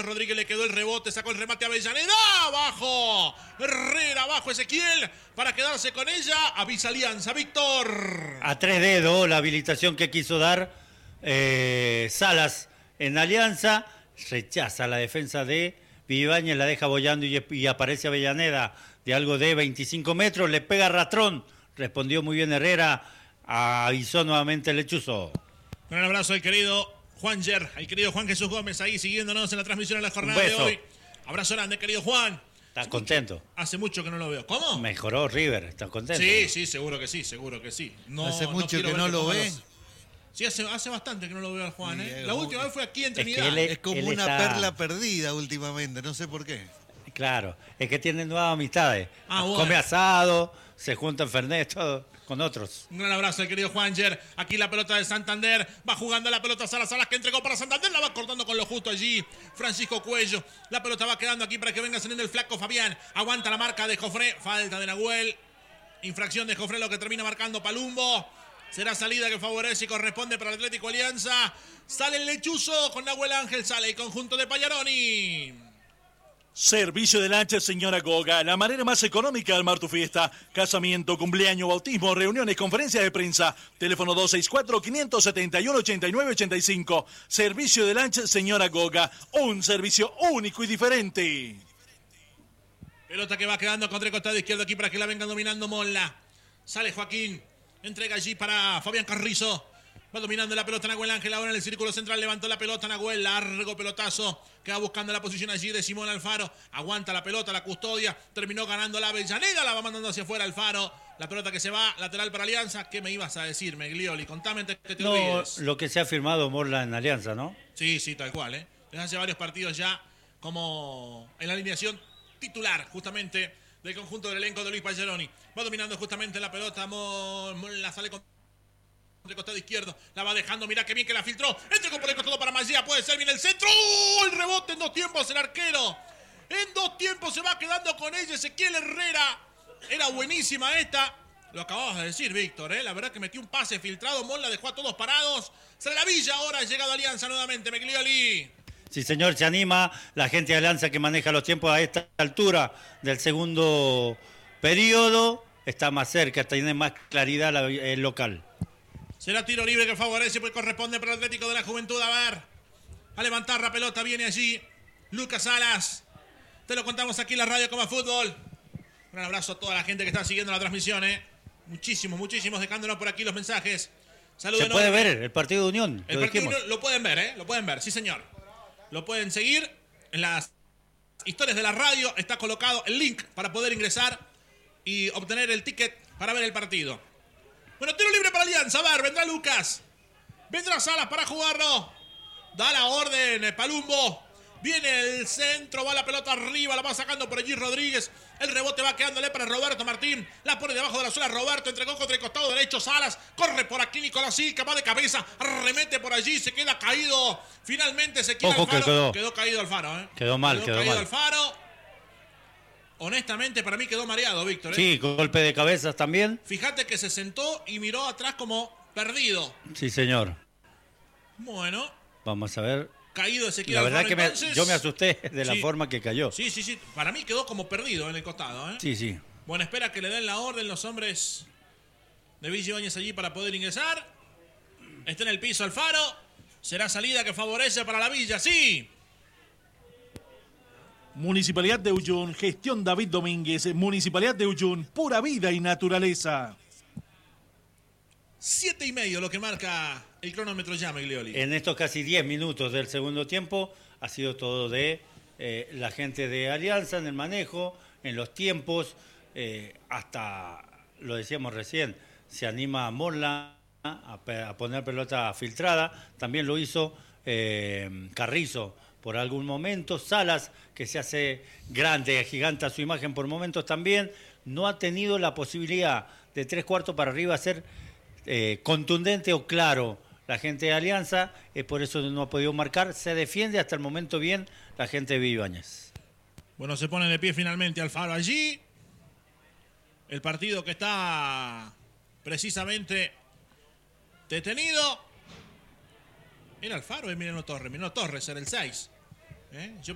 Rodríguez, le quedó el rebote, sacó el remate a Avellaneda, abajo. Herrera, abajo Ezequiel, para quedarse con ella. Avisa Alianza, Víctor. A 3 dedos la habilitación que quiso dar Salas en Alianza. Rechaza la defensa de Viviáñez, la deja bollando y aparece Avellaneda de algo de 25 metros. Le pega Rastrón. Respondió muy bien Herrera. Avisó nuevamente el lechuzo. Un abrazo al querido Juan Ger, al querido Juan Jesús Gómez, ahí siguiéndonos en la transmisión de la jornada de hoy. Abrazo grande, querido Juan. ¿Estás contento? Hace mucho que no lo veo. ¿Cómo? Mejoró River, ¿estás contento? Sí, ¿no? sí, seguro que sí, seguro que sí. No, hace mucho que no lo ve. Sí, hace bastante que no lo veo al Juan, ¿eh? La última vez fue aquí en Trinidad. Es, que es como una perla perdida últimamente, no sé por qué. Claro, es que tiene nuevas amistades. Bueno. Come asado, se junta en Fernet, todo con otros. Un gran abrazo al querido Juanger. Aquí la pelota de Santander. Va jugando la pelota Salas que entregó para Santander. La va cortando con lo justo allí Francisco Cuello. La pelota va quedando aquí para que venga saliendo el flaco Fabián. Aguanta la marca de Jofré. Falta de Nahuel. Infracción de Jofré, lo que termina marcando Palumbo. Será salida que favorece y corresponde para el Atlético Alianza. Sale el lechuzo con Nahuel Ángel. Sale el conjunto de Payaroni. Servicio de lancha, señora Goga, la manera más económica de armar tu fiesta. Casamiento, cumpleaños, bautismo, reuniones, conferencias de prensa. Teléfono 264-571-8985. Servicio de lancha, señora Goga. Un servicio único y diferente. Pelota que va quedando contra el costado izquierdo aquí para que la venga dominando Molla. Sale Joaquín. Entrega allí para Fabián Carrizo. Va dominando la pelota Nahuel Ángel ahora en el círculo central. Levantó la pelota Nahuel. Largo pelotazo. Queda buscando la posición allí de Simón Alfaro. Aguanta la pelota, la custodia. Terminó ganando la Avellaneda. La va mandando hacia afuera Alfaro. La pelota que se va. Lateral para Alianza. ¿Qué me ibas a decir, Meglioli? Contame antes que te olvides. Lo que se ha firmado Morla en Alianza, ¿no? Sí, tal cual, ¿eh? Desde hace varios partidos ya como en la alineación titular, justamente, del conjunto del elenco de Luis Payaroni. Va dominando justamente la pelota. Molla sale con el costado izquierdo, la va dejando, mira que bien que la filtró, entregó por el costado para Magía, puede ser, viene el centro, el rebote en 2 tiempos, el arquero, en 2 tiempos se va quedando con ella Ezequiel Herrera, era buenísima esta, lo acababas de decir, Víctor, la verdad que metió un pase filtrado, Molla dejó a todos parados, sale la Villa ahora, ha llegado Alianza nuevamente, Meglioli. Sí, señor, se anima la gente de Alianza que maneja los tiempos a esta altura del segundo periodo, está más cerca, tiene más claridad el local. Será tiro libre que favorece, pues corresponde para el Atlético de la Juventud. A ver, a levantar la pelota, viene allí Lucas Salas. Te lo contamos aquí en la radio Coma Fútbol. Un abrazo a toda la gente que está siguiendo la transmisión, muchísimos dejándonos por aquí los mensajes. Saludos. Se puede ver el partido de Unión. El partido lo pueden ver, lo pueden ver, sí señor. Lo pueden seguir en las historias de la radio. Está colocado el link para poder ingresar y obtener el ticket para ver el partido. Bueno, tiro libre para Alianza. A ver, vendrá Lucas. Vendrá Salas para jugarlo. Da la orden Palumbo. Viene el centro, va la pelota arriba, la va sacando por allí Rodríguez. El rebote va quedándole para Roberto Martín. La pone debajo de la suela Roberto, entregó contra el costado derecho Salas. Corre por aquí Nicolás Silca, va de cabeza, remete por allí, se queda caído. Finalmente se queda Alfaro. Quedó caído Alfaro, ¿eh? Quedó mal. Alfaro. Honestamente, para mí quedó mareado, Víctor. Sí, golpe de cabezas también. Fíjate que se sentó y miró atrás como perdido. Sí, señor. Bueno. Vamos a ver. Caído Ezequiel La verdad Alfaro, que yo me asusté de la forma que cayó. Sí. Para mí quedó como perdido en el costado, ¿eh? Sí. Bueno, espera que le den la orden los hombres de Villa Ibáñez allí para poder ingresar. Está en el piso Alfaro. Será salida que favorece para la Villa, sí. Municipalidad de Uyun, gestión David Domínguez, Municipalidad de Uyun, pura vida y naturaleza. 7:30 lo que marca el cronómetro ya, Meglioli. En estos casi 10 minutos del segundo tiempo ha sido todo de la gente de Alianza en el manejo, en los tiempos, hasta, lo decíamos recién, se anima a Molla a poner pelota filtrada, también lo hizo Carrizo por algún momento, Salas, que se hace grande, agiganta su imagen por momentos también, no ha tenido la posibilidad de 3/4 para arriba ser contundente o claro la gente de Alianza, por eso no ha podido marcar, se defiende hasta el momento bien la gente de Ibáñez. Bueno, se pone de pie finalmente Alfaro allí, el partido que está precisamente detenido. Era Alfaro, Emiliano Torres, era el 6.